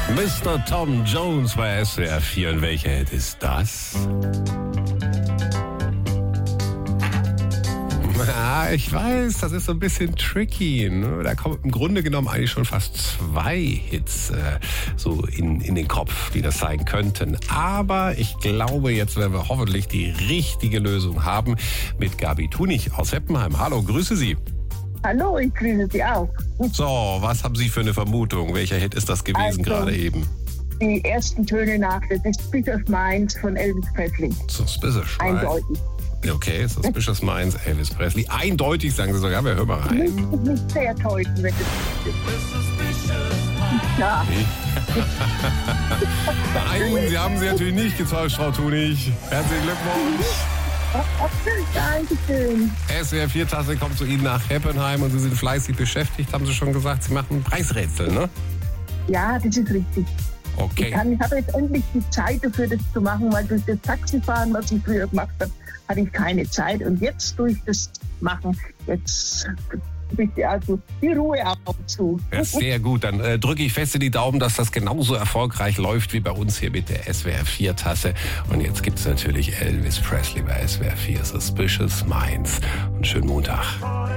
Mr. Tom Jones bei SWR 4. Und welcher Hit ist das? Ja, ich weiß, das ist so ein bisschen tricky. Ne? Da kommen im Grunde genommen eigentlich schon fast 2 Hits so in den Kopf, die das sein könnten. Aber ich glaube, jetzt werden wir hoffentlich die richtige Lösung haben mit Gabi Tunich aus Heppenheim. Hallo, grüße Sie. Hallo, ich grüße Sie auch. So, was haben Sie für eine Vermutung? Welcher Hit ist das gewesen gerade eben? Die ersten Töne nach der Suspicious Minds von Elvis Presley. Suspicious Minds. Eindeutig. Okay, Suspicious Minds, Elvis Presley. Eindeutig, sagen Sie sogar. Wir hören mal rein. Nicht sehr täuschen, wenn das ja. Nein, Sie haben sie natürlich nicht getäuscht, Frau Tunich. Herzlichen Glückwunsch. Dankeschön. SWR 4-Tasse kommt zu Ihnen nach Heppenheim und Sie sind fleißig beschäftigt, haben Sie schon gesagt. Sie machen Preisrätsel, ne? Ja, das ist richtig. Okay. Ich habe jetzt endlich die Zeit dafür, das zu machen, weil durch das Taxifahren, was ich früher gemacht habe, hatte ich keine Zeit. Und jetzt durch das Machen, jetzt bitte also die Ruhe auch zu. Ja, sehr gut, dann drücke ich fest in die Daumen, dass das genauso erfolgreich läuft wie bei uns hier mit der SWR 4-Tasse. Und jetzt gibt es natürlich Elvis Presley bei SWR 4, Suspicious Minds. Und schönen Montag.